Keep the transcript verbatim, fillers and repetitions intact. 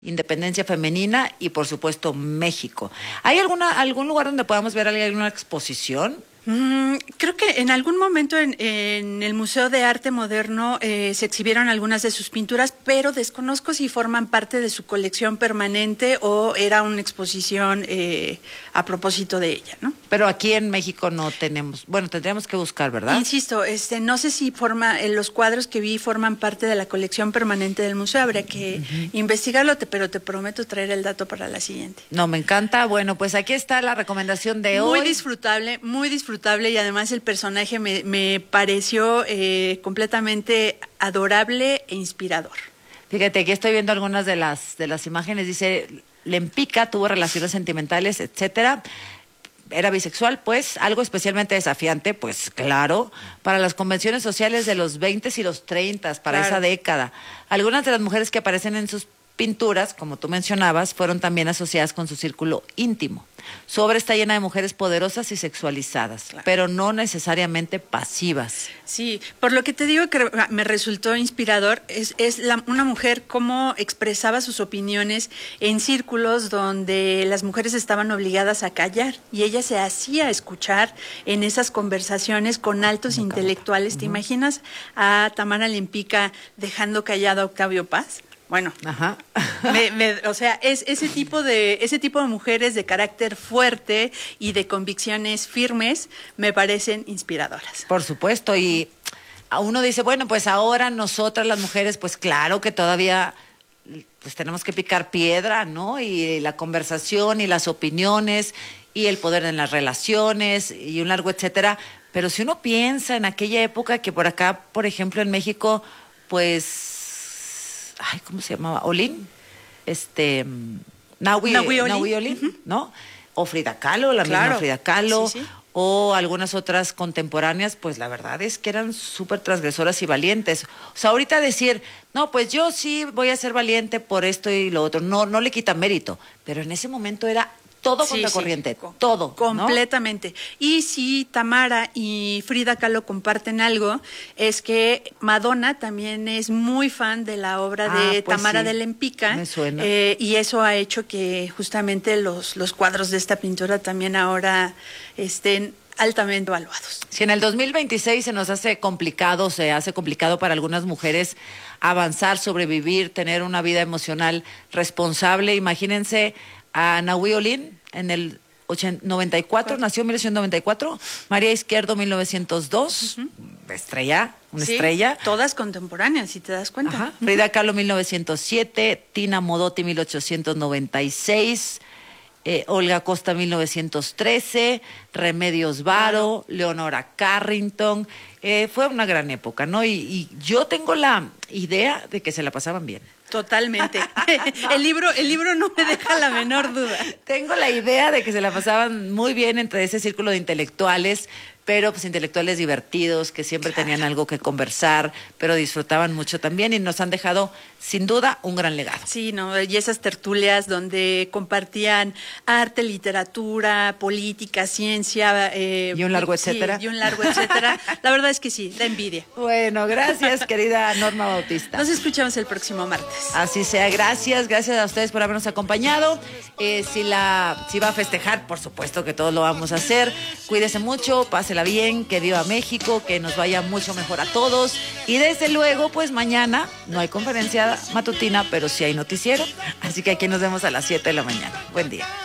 independencia femenina y, por supuesto, México. ¿Hay alguna algún lugar donde podamos ver alguna exposición? Mm, creo que en algún momento en, en el Museo de Arte Moderno eh, se exhibieron algunas de sus pinturas, pero desconozco si forman parte de su colección permanente o era una exposición eh, a propósito de ella, ¿no? Pero aquí en México no tenemos, bueno, tendríamos que buscar, ¿verdad? Insisto, este, no sé si forma, eh, los cuadros que vi forman parte de la colección permanente del museo, habría que uh-huh. investigarlo, te, pero te prometo traer el dato para la siguiente. No, me encanta. Bueno, pues aquí está la recomendación de muy hoy. Muy disfrutable, muy disfrutable. Y además el personaje me, me pareció eh, completamente adorable e inspirador. Fíjate, aquí estoy viendo algunas de las de las imágenes. Dice, Lempicka tuvo relaciones sentimentales, etcétera. Era bisexual, pues, algo especialmente desafiante, pues claro, para las convenciones sociales de los veinte y los treinta, para claro. esa década. Algunas de las mujeres que aparecen en sus pinturas, como tú mencionabas, fueron también asociadas con su círculo íntimo. Su obra está llena de mujeres poderosas y sexualizadas, claro. pero no necesariamente pasivas. Sí, por lo que te digo que me resultó inspirador, es, es la, una mujer cómo expresaba sus opiniones en círculos donde las mujeres estaban obligadas a callar y ella se hacía escuchar en esas conversaciones con altos no, intelectuales. ¿Te uh-huh. imaginas a Tamara Lempicka dejando callado a Octavio Paz? Bueno, Ajá. me, me, o sea, es ese tipo de ese tipo de mujeres de carácter fuerte y de convicciones firmes me parecen inspiradoras. Por supuesto, y a uno dice, bueno, pues ahora nosotras las mujeres, pues claro que todavía pues tenemos que picar piedra, ¿no? Y la conversación y las opiniones y el poder en las relaciones y un largo etcétera. Pero si uno piensa en aquella época que por acá, por ejemplo, en México, pues ay, ¿cómo se llamaba? Olin, este, Nahui, Nahui Olin, Nahui Olin uh-huh. ¿no? O Frida Kahlo, la claro. misma Frida Kahlo, sí, sí. o algunas otras contemporáneas, pues la verdad es que eran súper transgresoras y valientes. O sea, ahorita decir, no, pues yo sí voy a ser valiente por esto y lo otro, no, no le quita mérito, pero en ese momento era todo sí, contracorriente, sí, todo. Completamente. ¿No? Y si Tamara y Frida Kahlo comparten algo, es que Madonna también es muy fan de la obra ah, de pues Tamara sí. de Lempicka. Me suena. Eh, y eso ha hecho que justamente los, los cuadros de esta pintura también ahora estén altamente evaluados. Si en el dos mil veintiséis se nos hace complicado, se hace complicado para algunas mujeres avanzar, sobrevivir, tener una vida emocional responsable, imagínense a Nahui Olin en el noventa y cuatro, ¿Cuál? Nació en mil novecientos noventa y cuatro, María Izquierdo mil novecientos dos, uh-huh. estrella, una sí, estrella. Todas contemporáneas, si te das cuenta. Ajá. Uh-huh. Frida Kahlo mil novecientos siete, Tina Modotti mil ochocientos noventa y seis, eh, Olga Costa mil novecientos trece, Remedios Varo, uh-huh. Leonora Carrington. Eh, fue una gran época, ¿no? Y, y yo tengo la idea de que se la pasaban bien. Totalmente. no. El libro, el libro no me deja la menor duda. Tengo la idea de que se la pasaban muy bien entre ese círculo de intelectuales, pero pues intelectuales divertidos, que siempre claro. tenían algo que conversar, pero disfrutaban mucho también y nos han dejado, sin duda, un gran legado. Sí, ¿no? Y esas tertulias donde compartían arte, literatura, política, ciencia. Eh, y un largo etcétera. Sí, y un largo etcétera. La verdad es que sí, da envidia. Bueno, gracias, querida Norma Bautista. Nos escuchamos el próximo martes. Así sea, gracias, gracias a ustedes por habernos acompañado. Eh, si la, si va a festejar, por supuesto que todos lo vamos a hacer. Cuídese mucho, pásela bien, que viva México, que nos vaya mucho mejor a todos. Y desde luego, pues mañana no hay conferencia matutina, pero sí hay noticiero. Así que aquí nos vemos a las siete de la mañana. Buen día.